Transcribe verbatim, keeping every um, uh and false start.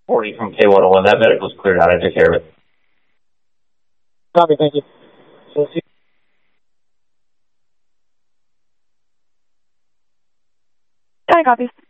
forty from K one oh one. That medical's cleared out. I took care of it. Copy, thank you. So, see County copies.